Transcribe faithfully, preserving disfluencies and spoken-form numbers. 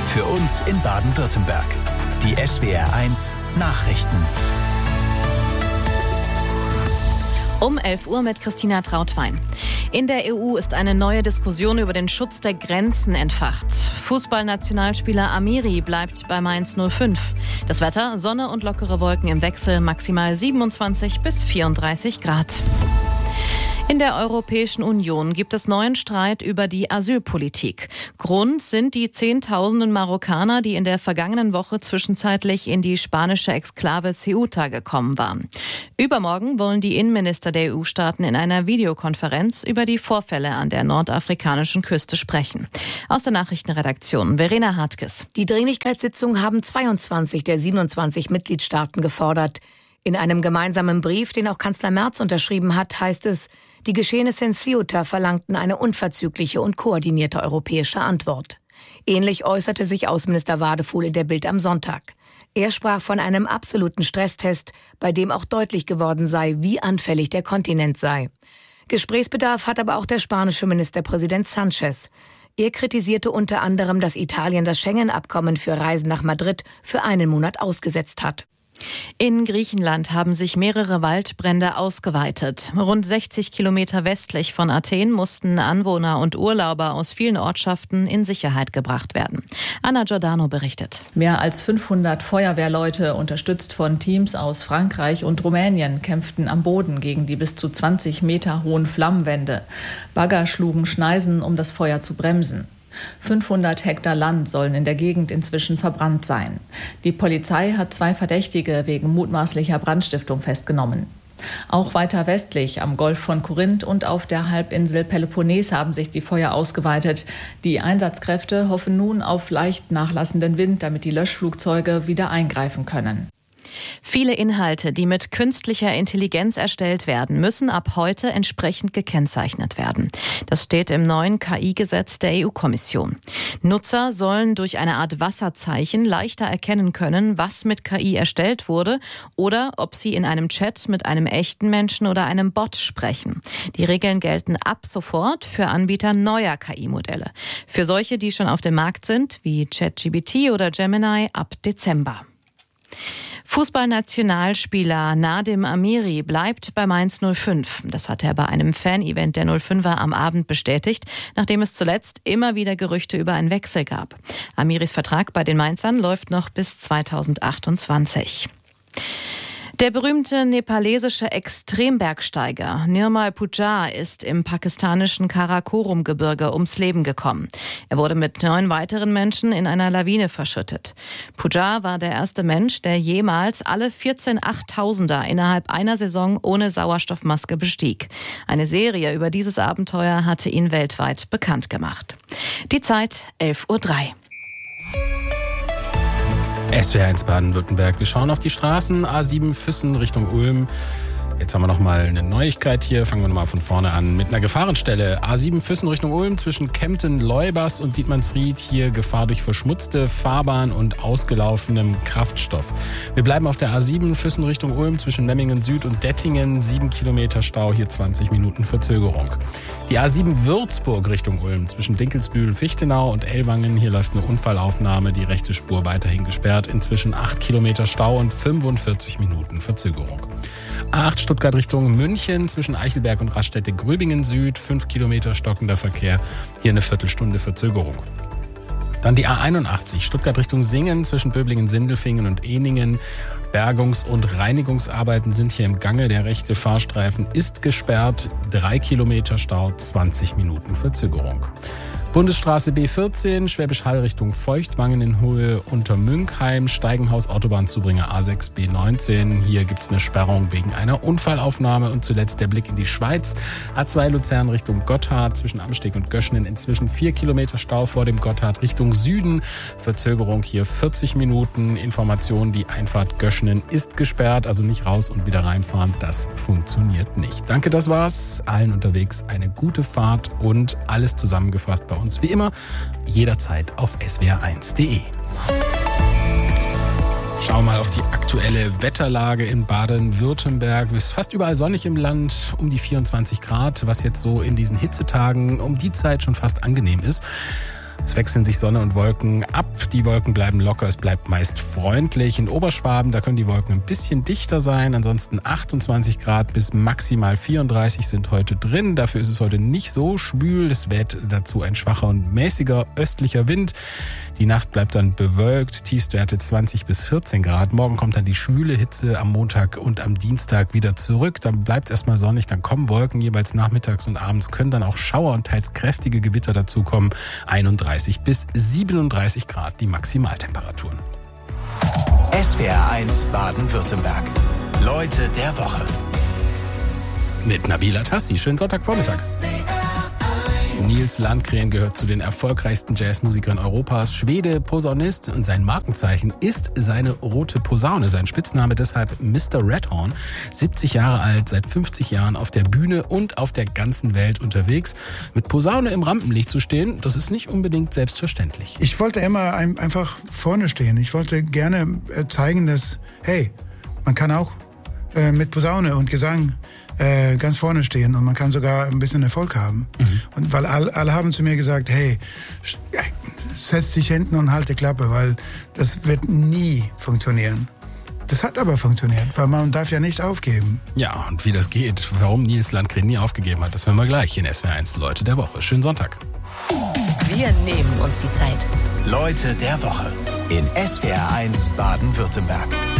Für uns in Baden-Württemberg. Die S W R eins Nachrichten. Um elf Uhr mit Christina Trautwein. In der E U ist eine neue Diskussion über den Schutz der Grenzen entfacht. Fußballnationalspieler Amiri bleibt bei Mainz null fünf. Das Wetter, Sonne und lockere Wolken im Wechsel, maximal siebenundzwanzig bis vierunddreißig Grad. In der Europäischen Union gibt es neuen Streit über die Asylpolitik. Grund sind die Zehntausenden Marokkaner, die in der vergangenen Woche zwischenzeitlich in die spanische Exklave Ceuta gekommen waren. Übermorgen wollen die Innenminister der E U-Staaten in einer Videokonferenz über die Vorfälle an der nordafrikanischen Küste sprechen. Aus der Nachrichtenredaktion Verena Hartges. Die Dringlichkeitssitzung haben zweiundzwanzig der siebenundzwanzig Mitgliedstaaten gefordert. In einem gemeinsamen Brief, den auch Kanzler Merz unterschrieben hat, heißt es, die Geschehnisse in Ceuta verlangten eine unverzügliche und koordinierte europäische Antwort. Ähnlich äußerte sich Außenminister Wadefuhl in der Bild am Sonntag. Er sprach von einem absoluten Stresstest, bei dem auch deutlich geworden sei, wie anfällig der Kontinent sei. Gesprächsbedarf hat aber auch der spanische Ministerpräsident Sánchez. Er kritisierte unter anderem, dass Italien das Schengen-Abkommen für Reisen nach Madrid für einen Monat ausgesetzt hat. In Griechenland haben sich mehrere Waldbrände ausgeweitet. Rund sechzig Kilometer westlich von Athen mussten Anwohner und Urlauber aus vielen Ortschaften in Sicherheit gebracht werden. Anna Giordano berichtet. Mehr als fünfhundert Feuerwehrleute, unterstützt von Teams aus Frankreich und Rumänien, kämpften am Boden gegen die bis zu zwanzig Meter hohen Flammenwände. Bagger schlugen Schneisen, um das Feuer zu bremsen. fünfhundert Hektar Land sollen in der Gegend inzwischen verbrannt sein. Die Polizei hat zwei Verdächtige wegen mutmaßlicher Brandstiftung festgenommen. Auch weiter westlich am Golf von Korinth und auf der Halbinsel Peloponnes haben sich die Feuer ausgeweitet. Die Einsatzkräfte hoffen nun auf leicht nachlassenden Wind, damit die Löschflugzeuge wieder eingreifen können. Viele Inhalte, die mit künstlicher Intelligenz erstellt werden, müssen ab heute entsprechend gekennzeichnet werden. Das steht im neuen K I-Gesetz der E U-Kommission. Nutzer sollen durch eine Art Wasserzeichen leichter erkennen können, was mit K I erstellt wurde oder ob sie in einem Chat mit einem echten Menschen oder einem Bot sprechen. Die Regeln gelten ab sofort für Anbieter neuer K I-Modelle. Für solche, die schon auf dem Markt sind, wie ChatGPT oder Gemini, ab Dezember. Fußballnationalspieler Nadim Amiri bleibt bei Mainz null fünf. Das hat er bei einem Fan-Event der null fünfer am Abend bestätigt, nachdem es zuletzt immer wieder Gerüchte über einen Wechsel gab. Amiris Vertrag bei den Mainzern läuft noch bis zweitausendachtundzwanzig. Der berühmte nepalesische Extrembergsteiger Nirmal Pujjar ist im pakistanischen Karakorum-Gebirge ums Leben gekommen. Er wurde mit neun weiteren Menschen in einer Lawine verschüttet. Pujjar war der erste Mensch, der jemals alle vierzehn Achttausender innerhalb einer Saison ohne Sauerstoffmaske bestieg. Eine Serie über dieses Abenteuer hatte ihn weltweit bekannt gemacht. Die Zeit elf Uhr drei. S W R eins Baden-Württemberg. Wir schauen auf die Straßen. A sieben Füssen Richtung Ulm. Jetzt haben wir noch mal eine Neuigkeit hier. Fangen wir noch mal von vorne an mit einer Gefahrenstelle. A sieben Füssen Richtung Ulm zwischen Kempten-Leubers und Dietmannsried. Hier Gefahr durch verschmutzte Fahrbahn und ausgelaufenem Kraftstoff. Wir bleiben auf der A sieben Füssen Richtung Ulm zwischen Memmingen Süd und Dettingen. Sieben Kilometer Stau, hier zwanzig Minuten Verzögerung. Die A sieben Würzburg Richtung Ulm zwischen Dinkelsbühl, Fichtenau und Ellwangen. Hier läuft eine Unfallaufnahme. Die rechte Spur weiterhin gesperrt. Inzwischen acht Kilometer Stau und fünfundvierzig Minuten Verzögerung. A acht Stuttgart Richtung München zwischen Eichelberg und Raststätte-Gröbingen Süd, fünf Kilometer stockender Verkehr, hier eine Viertelstunde Verzögerung. Dann die A einundachtzig Stuttgart Richtung Singen zwischen Böblingen-Sindelfingen und Ehningen. Bergungs- und Reinigungsarbeiten sind hier im Gange. Der rechte Fahrstreifen ist gesperrt, drei Kilometer Stau, zwanzig Minuten Verzögerung. Bundesstraße B vierzehn, Schwäbisch Hall Richtung Feuchtwangen in Höhe Untermünkheim, Steigenhaus Autobahnzubringer A sechs B neunzehn. Hier gibt es eine Sperrung wegen einer Unfallaufnahme. Und zuletzt der Blick in die Schweiz. A zwei Luzern Richtung Gotthard zwischen Amsteg und Göschenen. Inzwischen vier Kilometer Stau vor dem Gotthard Richtung Süden. Verzögerung hier vierzig Minuten. Information, die Einfahrt Göschenen ist gesperrt, also nicht raus und wieder reinfahren. Das funktioniert nicht. Danke, das war's. Allen unterwegs eine gute Fahrt und alles zusammengefasst bei uns wie immer jederzeit auf S W R eins Punkt de. Schauen wir mal auf die aktuelle Wetterlage in Baden-Württemberg. Es ist fast überall sonnig im Land, um die vierundzwanzig Grad, was jetzt so in diesen Hitzetagen um die Zeit schon fast angenehm ist. Es wechseln sich Sonne und Wolken ab. Die Wolken bleiben locker, es bleibt meist freundlich. In Oberschwaben, da können die Wolken ein bisschen dichter sein. Ansonsten achtundzwanzig Grad bis maximal vierunddreißig sind heute drin. Dafür ist es heute nicht so schwül. Es weht dazu ein schwacher und mäßiger östlicher Wind. Die Nacht bleibt dann bewölkt, Tiefstwerte zwanzig bis vierzehn Grad. Morgen kommt dann die schwüle Hitze am Montag und am Dienstag wieder zurück. Dann bleibt es erstmal sonnig, dann kommen Wolken. Jeweils nachmittags und abends können dann auch Schauer und teils kräftige Gewitter dazukommen. einunddreißig bis siebenunddreißig Grad die Maximaltemperaturen. S W R eins Baden-Württemberg. Leute der Woche. Mit Nabila Tassi. Schönen Sonntagvormittag. Nils Landgren gehört zu den erfolgreichsten Jazzmusikern Europas, Schwede, Posaunist, und sein Markenzeichen ist seine rote Posaune. Sein Spitzname deshalb Mister Redhorn. siebzig Jahre alt, seit fünfzig Jahren auf der Bühne und auf der ganzen Welt unterwegs. Mit Posaune im Rampenlicht zu stehen, das ist nicht unbedingt selbstverständlich. Ich wollte immer ein, einfach vorne stehen. Ich wollte gerne zeigen, dass, hey, man kann auch äh, mit Posaune und Gesang Äh, ganz vorne stehen und man kann sogar ein bisschen Erfolg haben. Mhm. Und weil alle, alle haben zu mir gesagt, hey, setz dich hinten und halt die Klappe, weil das wird nie funktionieren. Das hat aber funktioniert, weil man darf ja nicht aufgeben. Ja, und wie das geht, warum Nils Landgren nie aufgegeben hat, das hören wir gleich in S W R eins Leute der Woche. Schönen Sonntag. Wir nehmen uns die Zeit. Leute der Woche in S W R eins Baden-Württemberg.